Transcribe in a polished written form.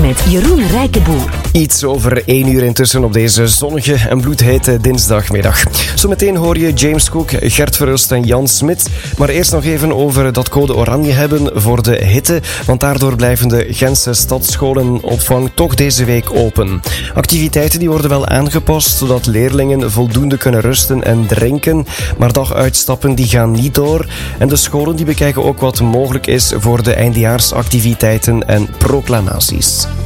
met Jeroen Rijkenboer. Iets over 1 uur intussen op deze zonnige en bloedhete dinsdagmiddag. Zometeen hoor je James Cook, Gert Verhulst en Jan Smit. Maar eerst nog even over dat code oranje hebben voor de hitte. Want daardoor blijven de Gentse stadsscholenopvang toch deze week open. Activiteiten die worden wel aangepast, zodat leerlingen voldoende kunnen rusten en drinken. Maar daguitstappen die gaan niet door. En de scholen die bekijken ook wat mogelijk is voor de eindejaarsactiviteiten en proclamaties.